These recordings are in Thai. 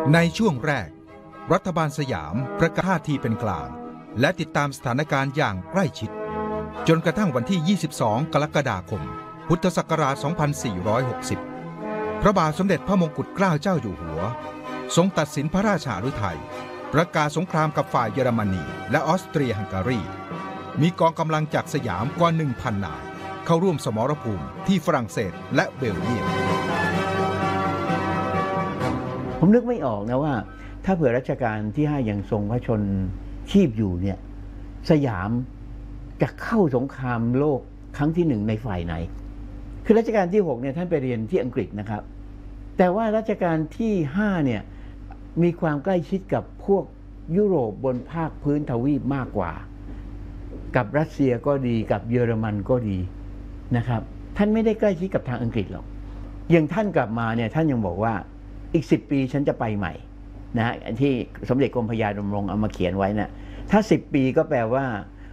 ในช่วงแรกรัฐบาลสยามประกาศท่าทีเป็นกลางและติดตามสถานการณ์อย่างใกล้ชิดจนกระทั่งวันที่ 22 กรกฎาคม พุทธศักราช 2460 พระบาทสมเด็จพระมงกุฎเกล้าเจ้าอยู่หัวทรงตัดสินพระราชาฤทัยประกาศสงครามกับฝ่ายเยอรมนีและออสเตรียฮังการีมีกองกำลังจากสยามกว่า 1,000 นายเข้าร่วมสมรภูมิที่ฝรั่งเศสและเบลเยียมผมนึกไม่ออกนะว่าถ้าเผื่อรัชกาลที่5ยังทรงพระชนชีพอยู่เนี่ยสยามจะเข้าสงครามโลกครั้งที่1ในฝ่ายไหนคือรัชกาลที่6เนี่ยท่านไปเรียนที่อังกฤษนะครับแต่ว่ารัชกาลที่5เนี่ยมีความใกล้ชิดกับพวกยุโรปบนภาคพื้นทวีปมากกว่ากับรัสเซียก็ดีกับเยอรมันก็ดีนะครับท่านไม่ได้ใกล้ชิดกับทางอังกฤษหรอกอย่างท่านกลับมาเนี่ยท่านยังบอกว่าอีก10 ปีฉันจะไปใหม่นะที่สมเด็จกรมพระยาดำรงเอามาเขียนไว้นะถ้า10 ปีก็แปลว่า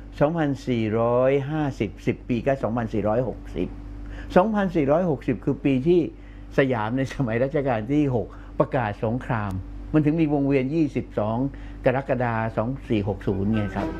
2450 10 ปีก็2460 2460คือปีที่สยามในสมัยรัชกาลที่6ประกาศสงครามมันถึงมีวงเวียน22 กรกฎาคม 2460ไงครับ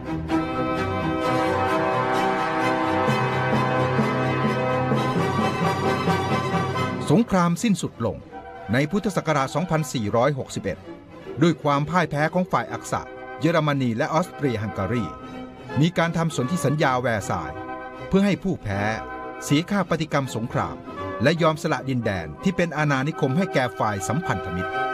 สงครามสิ้นสุดลงในพุทธศักราช 2461 ด้วยความพ่ายแพ้ของฝ่ายอักษะเยอรมนีและออสเตรียฮังการีมีการทำสนธิสัญญาแวร์ซายน์เพื่อให้ผู้แพ้เสียค่าปฏิกรรมสงครามและยอมสละดินแดนที่เป็นอาณานิคมให้แก่ฝ่ายสัมพันธมิตร